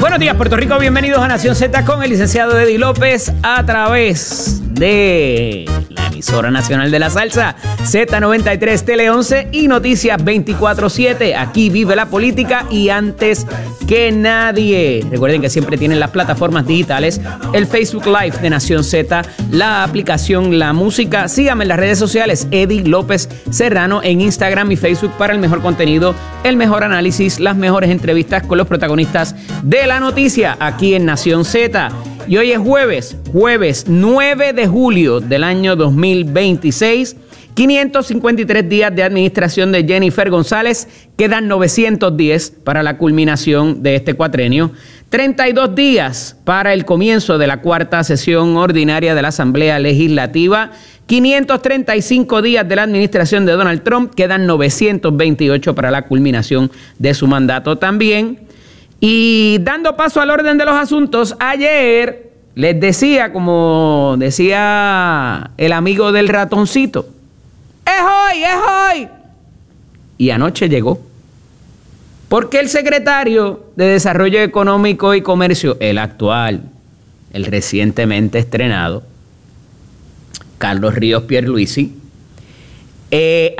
Buenos días, Puerto Rico. Bienvenidos a Nación Z con el licenciado Eddie López a través de la emisora nacional de la salsa Z93, Tele 11 y Noticias 24/7. Aquí vive la política y antes que nadie. Recuerden que siempre tienen las plataformas digitales, el Facebook Live de Nación Z, la aplicación La Música. Síganme en las redes sociales, Eddie López Serrano, en Instagram y Facebook para el mejor contenido, el mejor análisis, las mejores entrevistas con los protagonistas de la noticia aquí en Nación Z. Y hoy es jueves 9 de julio del año 2026. 553 días de administración de Jennifer González. Quedan 910 para la culminación de este cuatrenio. 32 días para el comienzo de la cuarta sesión ordinaria de la Asamblea Legislativa. 535 días de la administración de Donald Trump. Quedan 928 para la culminación de su mandato también. Y dando paso al orden de los asuntos, ayer les decía, como decía el amigo del ratoncito, ¡es hoy! Y anoche llegó. Porque el secretario de Desarrollo Económico y Comercio, el actual, el recientemente estrenado, Carlos Ríos Pierluisi, se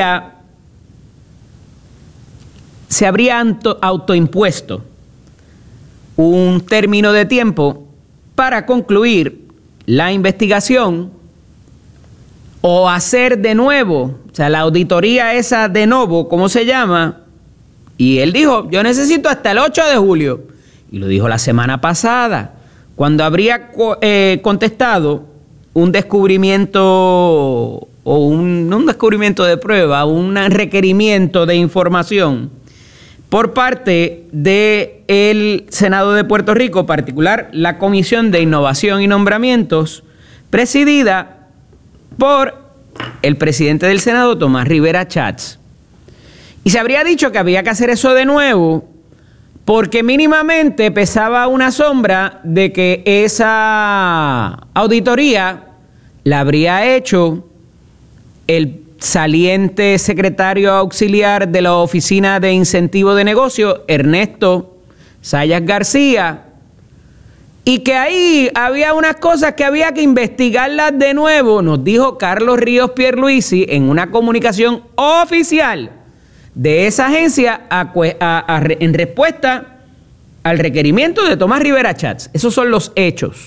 habría autoimpuesto un término de tiempo para concluir la investigación o hacer de nuevo, o sea, la auditoría esa de nuevo, ¿cómo se llama? Y él dijo, yo necesito hasta el 8 de julio. Y lo dijo la semana pasada, cuando habría contestado un descubrimiento o un descubrimiento de prueba, un requerimiento de información por parte del Senado de Puerto Rico, en particular la Comisión de Innovación y Nombramientos, presidida por el presidente del Senado, Tomás Rivera Chats. Y se habría dicho que había que hacer eso de nuevo porque mínimamente pesaba una sombra de que esa auditoría la habría hecho el saliente secretario auxiliar de la Oficina de Incentivo de Negocio, Ernesto Sayas García, y que ahí había unas cosas que había que investigarlas de nuevo, nos dijo Carlos Ríos Pierluisi en una comunicación oficial de esa agencia en respuesta al requerimiento de Tomás Rivera Chats. Esos son los hechos.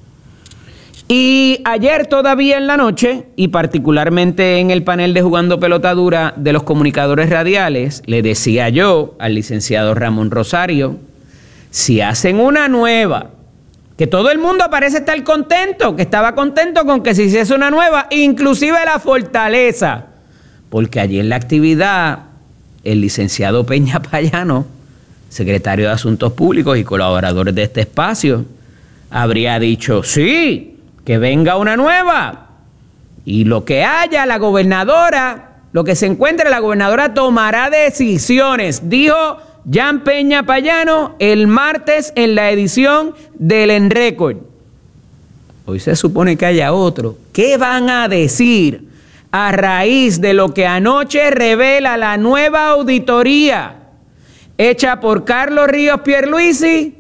Y ayer todavía en la noche, y particularmente en el panel de Jugando Pelota Dura de los comunicadores radiales, le decía yo al licenciado Ramón Rosario, si hacen una nueva, que todo el mundo parece estar contento, que estaba contento con que se hiciese una nueva, inclusive la Fortaleza, porque allí en la actividad el licenciado Peña Payano, secretario de Asuntos Públicos y colaborador de este espacio, habría dicho, sí, que venga una nueva. Y lo que haya, la gobernadora, lo que se encuentre, la gobernadora tomará decisiones, dijo Jan Peña Payano el martes en la edición del En Récord. Hoy se supone que haya otro. ¿Qué van a decir a raíz de lo que anoche revela la nueva auditoría hecha por Carlos Ríos Pierluisi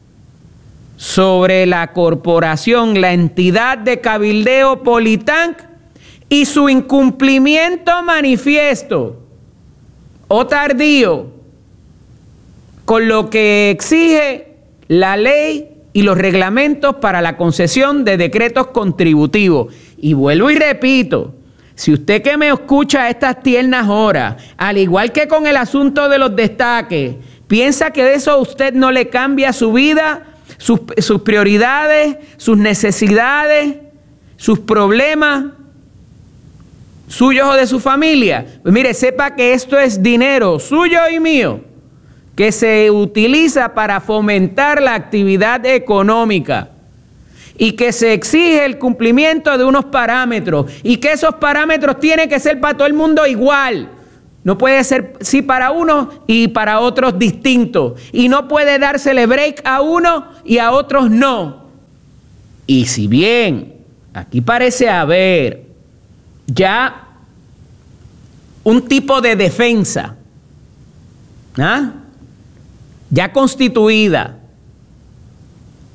sobre la corporación, la entidad de cabildeo Politanc y su incumplimiento manifiesto o tardío con lo que exige la ley y los reglamentos para la concesión de decretos contributivos? Y vuelvo y repito, si usted que me escucha a estas tiernas horas, al igual que con el asunto de los destaques, piensa que de eso a usted no le cambia su vida, sus prioridades, sus necesidades, sus problemas suyos o de su familia, pues mire, sepa que esto es dinero suyo y mío que se utiliza para fomentar la actividad económica y que se exige el cumplimiento de unos parámetros y que esos parámetros tienen que ser para todo el mundo igual. No puede ser sí para unos y para otros distintos. Y no puede dársele break a uno y a otros no. Y si bien aquí parece haber ya un tipo de defensa ya constituida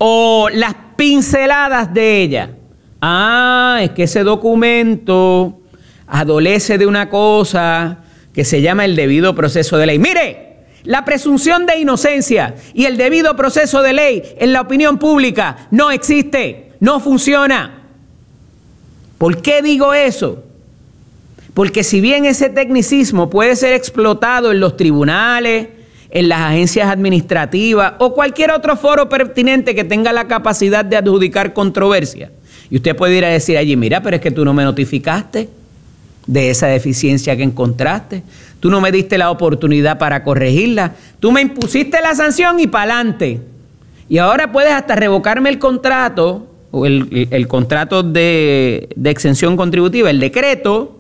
o las pinceladas de ella. Ah, es que ese documento adolece de una cosa que se llama el debido proceso de ley. Mire, la presunción de inocencia y el debido proceso de ley en la opinión pública no existe, no funciona. ¿Por qué digo eso? Porque si bien ese tecnicismo puede ser explotado en los tribunales, en las agencias administrativas o cualquier otro foro pertinente que tenga la capacidad de adjudicar controversia, y usted puede ir a decir allí, mira, pero es que tú no me notificaste de esa deficiencia que encontraste, tú no me diste la oportunidad para corregirla, tú me impusiste la sanción y para adelante, y ahora puedes hasta revocarme el contrato, o el contrato de exención contributiva, el decreto,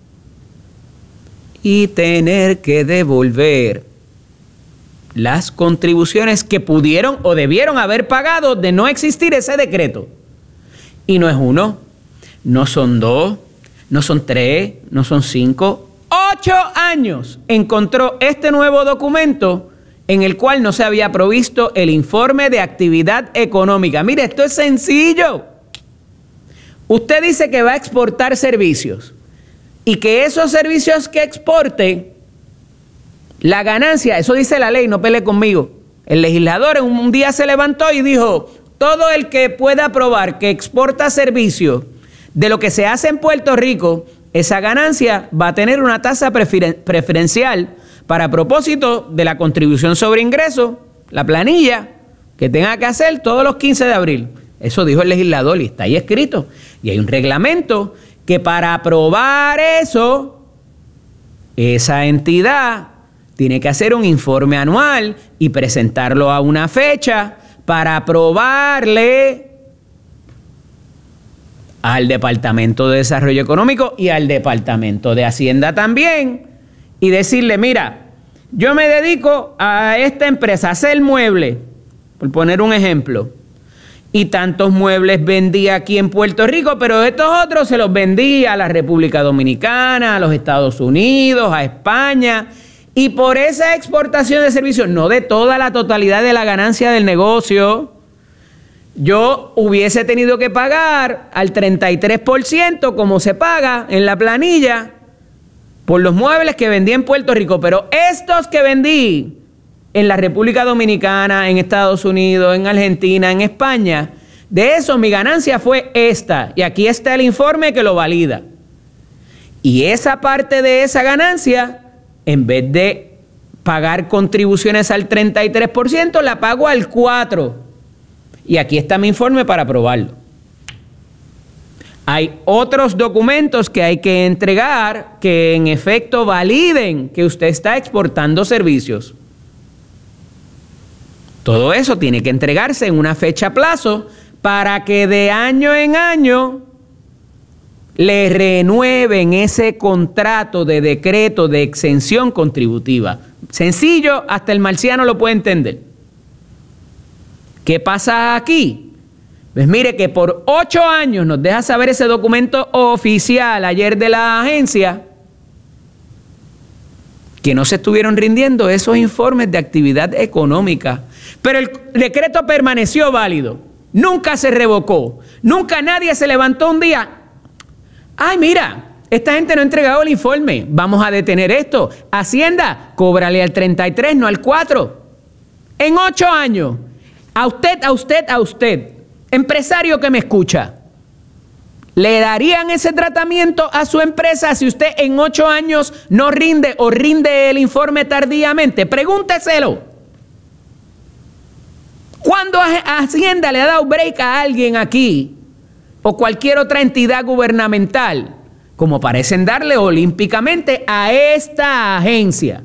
y tener que devolver las contribuciones que pudieron o debieron haber pagado de no existir ese decreto. Y no es uno, no son dos, no son tres, no son 5, 8 años encontró este nuevo documento en el cual no se había provisto el informe de actividad económica. Mire, esto es sencillo. Usted dice que va a exportar servicios y que esos servicios que exporte, la ganancia, eso dice la ley, no pelee conmigo. El legislador un día se levantó y dijo, todo el que pueda probar que exporta servicios de lo que se hace en Puerto Rico, esa ganancia va a tener una tasa preferencial para propósito de la contribución sobre ingresos, la planilla que tenga que hacer todos los 15 de abril. Eso dijo el legislador y está ahí escrito. Y hay un reglamento que para aprobar eso, esa entidad tiene que hacer un informe anual y presentarlo a una fecha para aprobarle al Departamento de Desarrollo Económico y al Departamento de Hacienda también, y decirle, mira, yo me dedico a esta empresa a hacer muebles, por poner un ejemplo, y tantos muebles vendí aquí en Puerto Rico, pero estos otros se los vendí a la República Dominicana, a los Estados Unidos, a España, y por esa exportación de servicios, no de toda la totalidad de la ganancia del negocio, yo hubiese tenido que pagar al 33% como se paga en la planilla por los muebles que vendí en Puerto Rico, pero estos que vendí en la República Dominicana, en Estados Unidos, en Argentina, en España, de eso mi ganancia fue esta, y aquí está el informe que lo valida. Y esa parte de esa ganancia, en vez de pagar contribuciones al 33%, la pago al 4%. Y aquí está mi informe para aprobarlo. Hay otros documentos que hay que entregar que en efecto validen que usted está exportando servicios. Todo eso tiene que entregarse en una fecha plazo para que de año en año le renueven ese contrato de decreto de exención contributiva. Sencillo, hasta el marciano lo puede entender. ¿Qué pasa aquí? Pues mire que por 8 años nos deja saber ese documento oficial ayer de la agencia que no se estuvieron rindiendo esos informes de actividad económica. Pero el decreto permaneció válido, nunca se revocó, nunca nadie se levantó un día. Ay, mira, esta gente no ha entregado el informe, vamos a detener esto. Hacienda, cóbrale al 33, no al 4. En 8 años. A usted, empresario que me escucha, ¿le darían ese tratamiento a su empresa si usted en 8 años no rinde o rinde el informe tardíamente? Pregúnteselo. ¿Cuándo Hacienda le ha dado break a alguien aquí o cualquier otra entidad gubernamental, como parecen darle olímpicamente a esta agencia?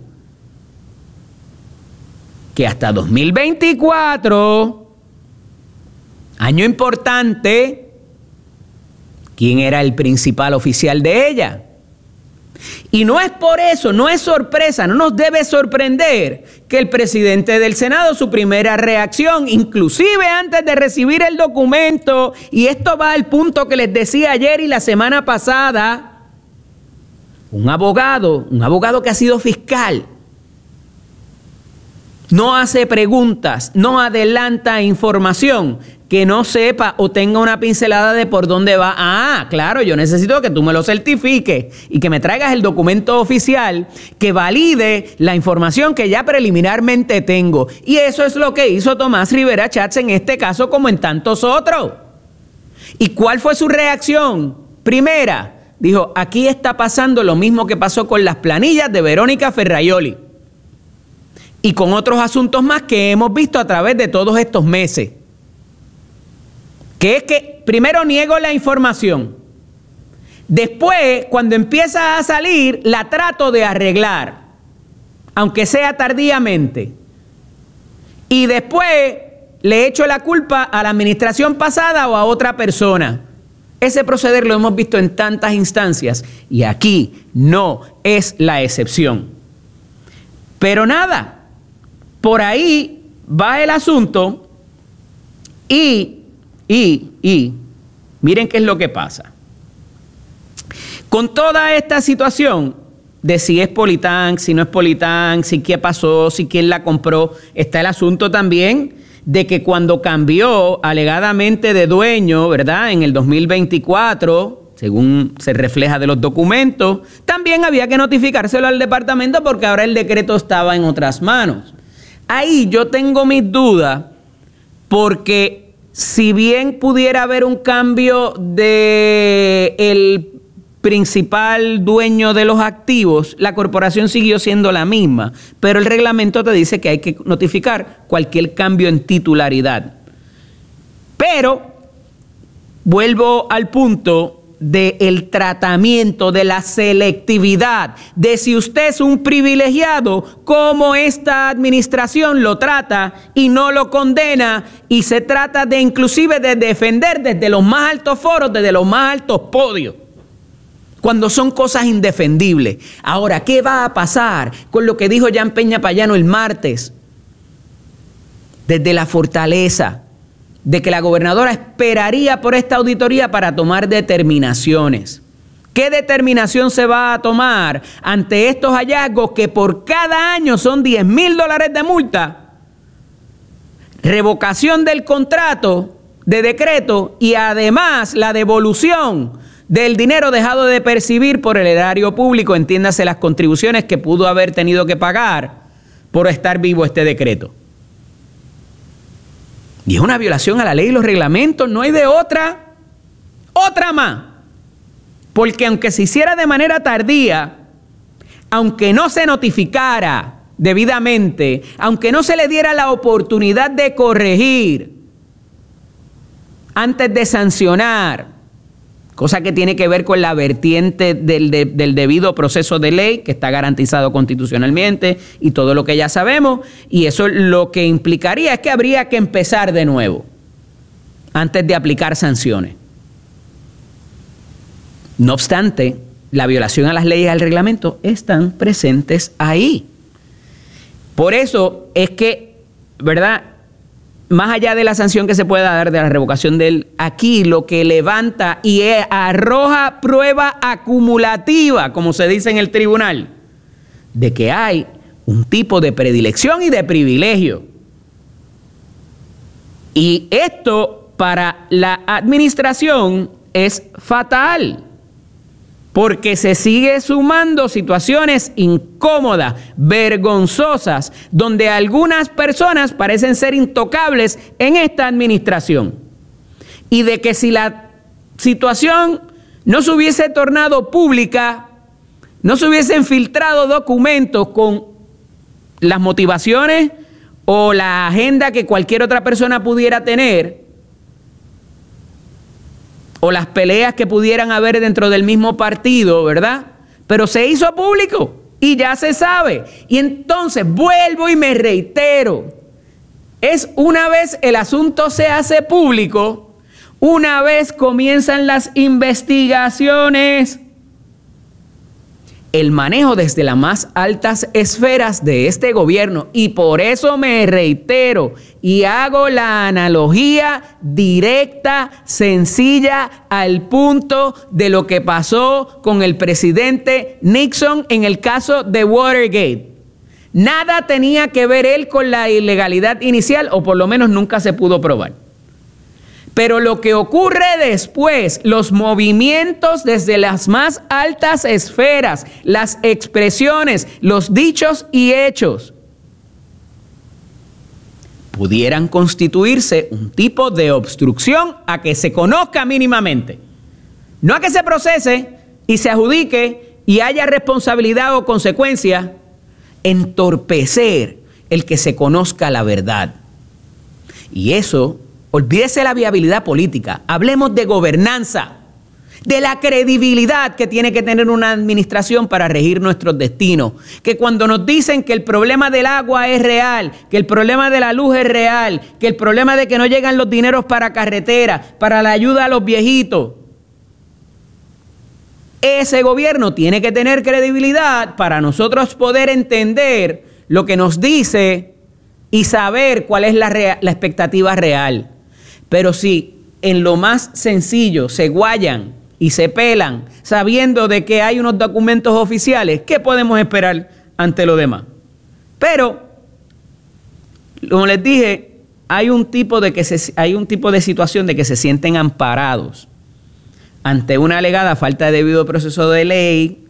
Que hasta 2024, año importante, ¿quién era el principal oficial de ella? Y no es por eso, no es sorpresa, no nos debe sorprender que el presidente del Senado, su primera reacción, inclusive antes de recibir el documento, y esto va al punto que les decía ayer y la semana pasada, un abogado que ha sido fiscal, no hace preguntas, no adelanta información que no sepa o tenga una pincelada de por dónde va. Ah, claro, yo necesito que tú me lo certifiques y que me traigas el documento oficial que valide la información que ya preliminarmente tengo. Y eso es lo que hizo Tomás Rivera Schatz en este caso como en tantos otros. ¿Y cuál fue su reacción? Primera, dijo, aquí está pasando lo mismo que pasó con las planillas de Verónica Ferraioli y con otros asuntos más que hemos visto a través de todos estos meses. Que es que primero niego la información, después cuando empieza a salir la trato de arreglar, aunque sea tardíamente, y después le echo la culpa a la administración pasada o a otra persona. Ese proceder lo hemos visto en tantas instancias y aquí no es la excepción. Pero nada, por ahí va el asunto y miren qué es lo que pasa. Con toda esta situación de si es Politán, si no es Politán, si qué pasó, si quién la compró, está el asunto también de que cuando cambió alegadamente de dueño, ¿verdad? En el 2024, según se refleja de los documentos, también había que notificárselo al departamento porque ahora el decreto estaba en otras manos. Ahí yo tengo mis dudas porque si bien pudiera haber un cambio de el principal dueño de los activos, la corporación siguió siendo la misma, pero el reglamento te dice que hay que notificar cualquier cambio en titularidad. Pero vuelvo al punto del tratamiento, de la selectividad, de si usted es un privilegiado, cómo esta administración lo trata y no lo condena, y se trata de inclusive de defender desde los más altos foros, desde los más altos podios, cuando son cosas indefendibles. Ahora, ¿qué va a pasar con lo que dijo Jan Peña Payano el martes? Desde la fortaleza de que la gobernadora esperaría por esta auditoría para tomar determinaciones. ¿Qué determinación se va a tomar ante estos hallazgos que por cada año son $10,000 de multa, revocación del contrato de decreto y además la devolución del dinero dejado de percibir por el erario público, entiéndase las contribuciones que pudo haber tenido que pagar por estar vivo este decreto? Y es una violación a la ley y los reglamentos, no hay de otra más. Porque aunque se hiciera de manera tardía, aunque no se notificara debidamente, aunque no se le diera la oportunidad de corregir antes de sancionar, cosa que tiene que ver con la vertiente del debido proceso de ley que está garantizado constitucionalmente y todo lo que ya sabemos, y eso lo que implicaría es que habría que empezar de nuevo antes de aplicar sanciones. No obstante, la violación a las leyes y al reglamento están presentes ahí. Por eso es que, ¿verdad?, más allá de la sanción que se pueda dar de la revocación de él, aquí lo que levanta y arroja prueba acumulativa, como se dice en el tribunal, de que hay un tipo de predilección y de privilegio. Y esto para la administración es fatal, porque se sigue sumando situaciones incómodas, vergonzosas, donde algunas personas parecen ser intocables en esta administración. Y de que si la situación no se hubiese tornado pública, no se hubiesen filtrado documentos con las motivaciones o la agenda que cualquier otra persona pudiera tener, o las peleas que pudieran haber dentro del mismo partido, ¿verdad? Pero se hizo público y ya se sabe. Y entonces vuelvo y me reitero, es una vez el asunto se hace público, una vez comienzan las investigaciones, el manejo desde las más altas esferas de este gobierno. Y por eso me reitero y hago la analogía directa, sencilla, al punto de lo que pasó con el presidente Nixon en el caso de Watergate. Nada tenía que ver él con la ilegalidad inicial, o por lo menos nunca se pudo probar. Pero lo que ocurre después, los movimientos desde las más altas esferas, las expresiones, los dichos y hechos, pudieran constituirse un tipo de obstrucción a que se conozca mínimamente. No a que se procese y se adjudique y haya responsabilidad o consecuencia, entorpecer el que se conozca la verdad. Y eso, olvídese la viabilidad política, hablemos de gobernanza, de la credibilidad que tiene que tener una administración para regir nuestros destinos. Que cuando nos dicen que el problema del agua es real, que el problema de la luz es real, que el problema de que no llegan los dineros para carretera, para la ayuda a los viejitos, ese gobierno tiene que tener credibilidad para nosotros poder entender lo que nos dice y saber cuál es la expectativa real. Pero si en lo más sencillo se guayan y se pelan sabiendo de que hay unos documentos oficiales, ¿qué podemos esperar ante lo demás? Pero, como les dije, hay un tipo de situación de que se sienten amparados ante una alegada falta de debido proceso de ley,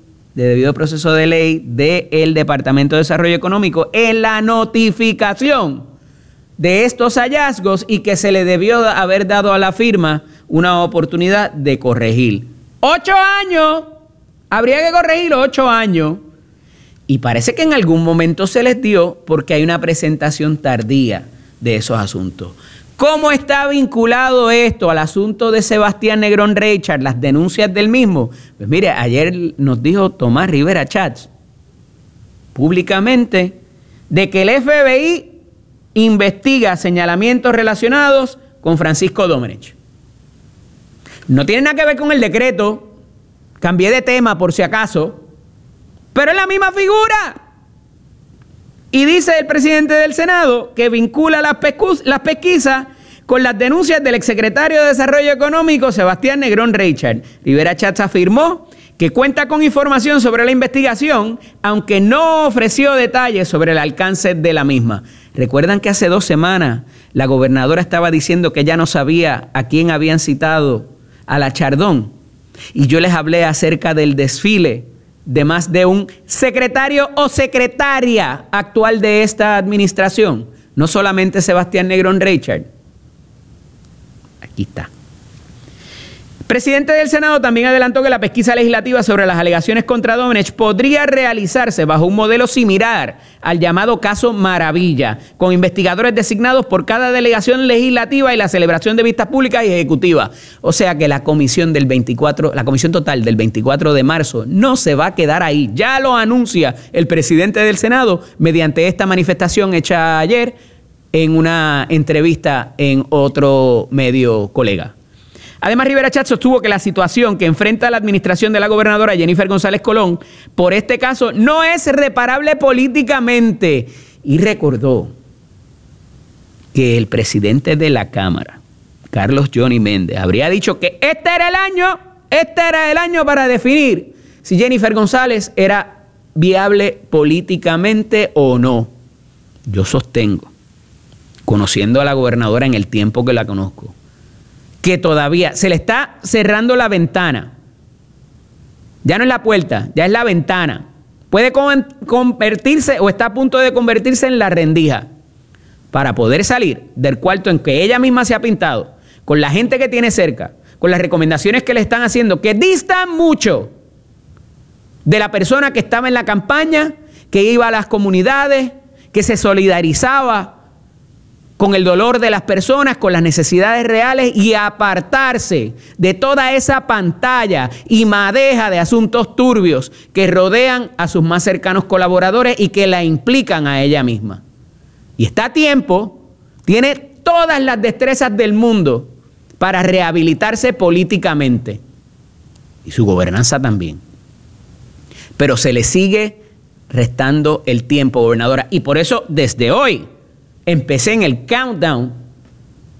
del Departamento de Desarrollo Económico en la notificación de estos hallazgos, y que se le debió haber dado a la firma una oportunidad de corregir. 8 años, habría que corregir 8 años, y parece que en algún momento se les dio porque hay una presentación tardía de esos asuntos. ¿Cómo está vinculado esto al asunto de Sebastián Negrón Reichard, las denuncias del mismo? Pues mire, ayer nos dijo Tomás Rivera Chats públicamente de que el FBI investiga señalamientos relacionados con Francisco Domenech. No tiene nada que ver con el decreto, cambié de tema por si acaso, pero es la misma figura. Y dice el presidente del Senado que vincula las pesquisas con las denuncias del exsecretario de Desarrollo Económico, Sebastián Negrón Reichard. Rivera Chats afirmó que cuenta con información sobre la investigación, aunque no ofreció detalles sobre el alcance de la misma. ¿Recuerdan que hace 2 semanas la gobernadora estaba diciendo que ya no sabía a quién habían citado a la Chardón? Y yo les hablé acerca del desfile de más de un secretario o secretaria actual de esta administración, no solamente Sebastián Negrón Reichard. Aquí está. El presidente del Senado también adelantó que la pesquisa legislativa sobre las alegaciones contra Domenech podría realizarse bajo un modelo similar al llamado caso Maravilla, con investigadores designados por cada delegación legislativa y la celebración de vistas públicas y ejecutivas. O sea que la comisión total del 24 de marzo no se va a quedar ahí. Ya lo anuncia el presidente del Senado mediante esta manifestación hecha ayer en una entrevista en otro medio colega. Además, Rivera Chats sostuvo que la situación que enfrenta la administración de la gobernadora Jennifer González Colón por este caso no es reparable políticamente, y recordó que el presidente de la Cámara, Carlos Johnny Méndez, habría dicho que este era el año para definir si Jennifer González era viable políticamente o no. Yo sostengo, conociendo a la gobernadora en el tiempo que la conozco, que todavía se le está cerrando la ventana. Ya no es la puerta, ya es la ventana. Puede convertirse o está a punto de convertirse en la rendija para poder salir del cuarto en que ella misma se ha pintado, con la gente que tiene cerca, con las recomendaciones que le están haciendo, que distan mucho de la persona que estaba en la campaña, que iba a las comunidades, que se solidarizaba con el dolor de las personas, con las necesidades reales, y apartarse de toda esa pantalla y madeja de asuntos turbios que rodean a sus más cercanos colaboradores y que la implican a ella misma. Y está a tiempo, tiene todas las destrezas del mundo para rehabilitarse políticamente, y su gobernanza también. Pero se le sigue restando el tiempo, gobernadora, y por eso desde hoy empecé en el countdown,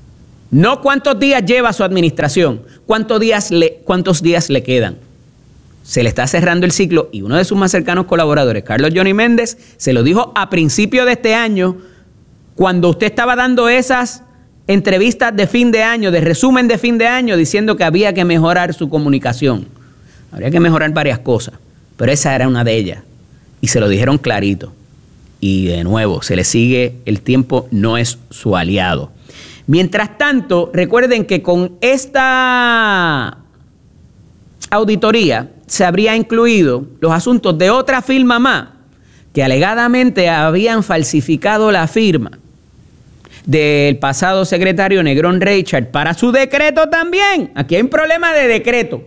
no cuántos días lleva su administración, cuántos días le quedan. se le está cerrando el ciclo y uno de sus más cercanos colaboradores, Carlos Johnny Méndez, se lo dijo a principio de este año, cuando usted estaba dando esas entrevistas de fin de año, de resumen de fin de año, diciendo que había que mejorar su comunicación. Habría que mejorar varias cosas, pero esa era una de ellas. Y se lo dijeron clarito. Y de nuevo, se le sigue, el tiempo no es su aliado. Mientras tanto, recuerden que con esta auditoría se habría incluido los asuntos de otra firma más que alegadamente habían falsificado la firma del pasado secretario Negrón Reichard para su decreto también. Aquí hay un problema de decreto.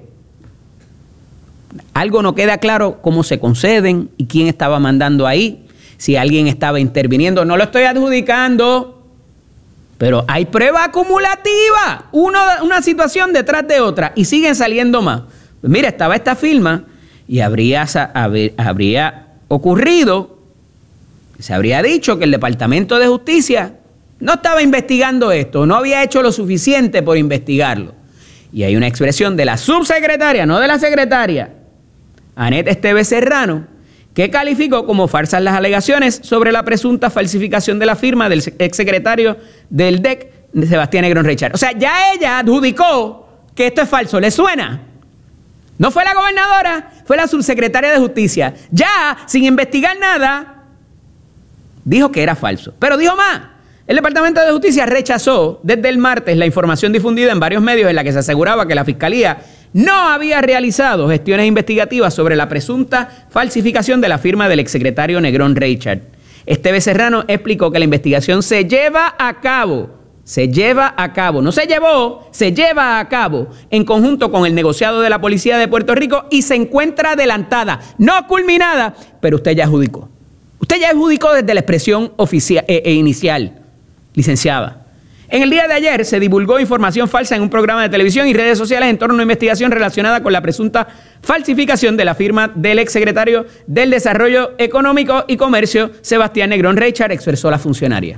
Algo no queda claro cómo se conceden y quién estaba mandando ahí, si alguien estaba interviniendo. No lo estoy adjudicando, pero hay prueba acumulativa, una situación detrás de otra y siguen saliendo más. Pues mira, estaba esta firma y habría ocurrido, se habría dicho que el Departamento de Justicia no estaba investigando esto, no había hecho lo suficiente por investigarlo. Y hay una expresión de la subsecretaria, no de la secretaria, Anet Esteves Serrano, que calificó como falsas las alegaciones sobre la presunta falsificación de la firma del exsecretario del DEC, Sebastián Negrón Reichard. O sea, ya ella adjudicó que esto es falso. ¿Le suena? No fue la gobernadora, fue la subsecretaria de Justicia. Ya, sin investigar nada, dijo que era falso. Pero dijo más. El Departamento de Justicia rechazó desde el martes la información difundida en varios medios en la que se aseguraba que la Fiscalía no había realizado gestiones investigativas sobre la presunta falsificación de la firma del exsecretario Negrón Reichard. Esteves Serrano explicó que la investigación se lleva a cabo, no se llevó, se lleva a cabo en conjunto con el negociado de la Policía de Puerto Rico y se encuentra adelantada, no culminada, pero usted ya adjudicó. Usted ya adjudicó desde la expresión inicial, licenciada. En el día de ayer se divulgó información falsa en un programa de televisión y redes sociales en torno a una investigación relacionada con la presunta falsificación de la firma del exsecretario del Desarrollo Económico y Comercio, Sebastián Negrón Reichard, expresó la funcionaria.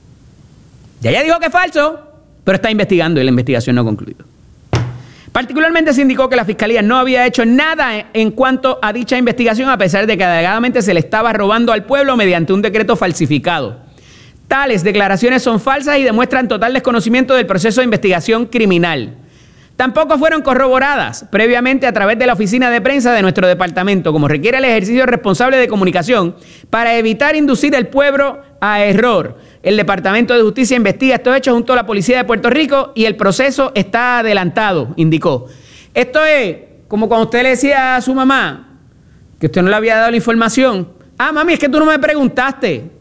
Ya ella dijo que es falso, pero está investigando y la investigación no ha concluido. Particularmente se indicó que la Fiscalía no había hecho nada en cuanto a dicha investigación, a pesar de que alegadamente se le estaba robando al pueblo mediante un decreto falsificado. Tales declaraciones son falsas y demuestran total desconocimiento del proceso de investigación criminal. Tampoco fueron corroboradas previamente a través de la oficina de prensa de nuestro departamento, como requiere el ejercicio responsable de comunicación para evitar inducir al pueblo a error. El Departamento de Justicia investiga estos hechos junto a la Policía de Puerto Rico y el proceso está adelantado, indicó. Esto es como cuando usted le decía a su mamá que usted no le había dado la información. Ah, mami, es que tú no me preguntaste.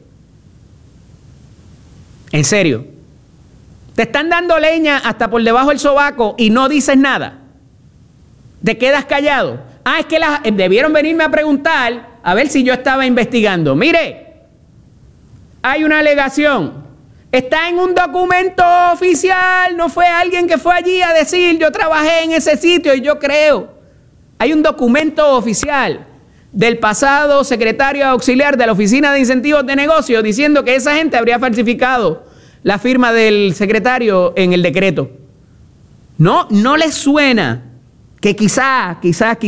En serio, te están dando leña hasta por debajo del sobaco y no dices nada. Te quedas callado. Ah, es que debieron venirme a preguntar a ver si yo estaba investigando. Mire, hay una alegación. Está en un documento oficial. No fue alguien que fue allí a decir yo trabajé en ese sitio y yo creo. Hay un documento oficial del pasado secretario auxiliar de la Oficina de Incentivos de Negocios diciendo que esa gente habría falsificado la firma del secretario en el decreto. No les suena que quizá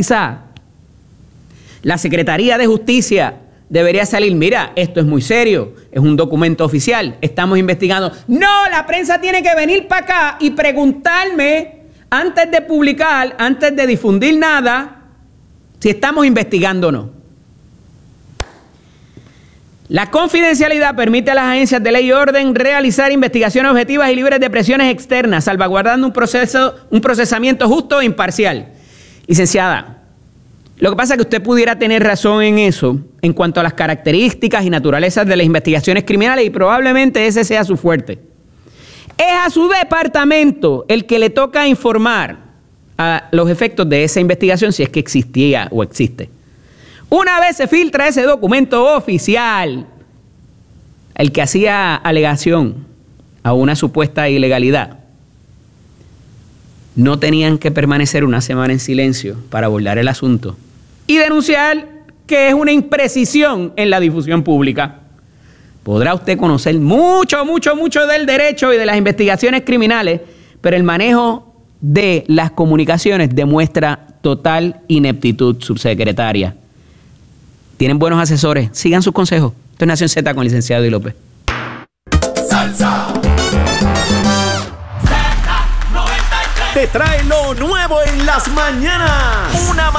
la Secretaría de Justicia debería salir, mira, esto es muy serio, es un documento oficial, estamos investigando. No, la prensa tiene que venir para acá y preguntarme antes de publicar, antes de difundir nada, si estamos investigando o no. La confidencialidad permite a las agencias de ley y orden realizar investigaciones objetivas y libres de presiones externas, salvaguardando un procesamiento justo e imparcial. Licenciada, lo que pasa es que usted pudiera tener razón en eso, en cuanto a las características y naturalezas de las investigaciones criminales, y probablemente ese sea su fuerte. Es a su departamento el que le toca informar a los efectos de esa investigación, si es que existía o existe. Una vez se filtra ese documento oficial, el que hacía alegación a una supuesta ilegalidad, no tenían que permanecer una semana en silencio para abordar el asunto y denunciar que es una imprecisión en la difusión pública. Podrá usted conocer mucho del derecho y de las investigaciones criminales, pero el manejo de las comunicaciones demuestra total ineptitud, subsecretaria. Tienen buenos asesores, sigan sus consejos. Esto es Nación Z con el licenciado Eddie López. Salsa. Z93 te trae lo nuevo en las mañanas. Una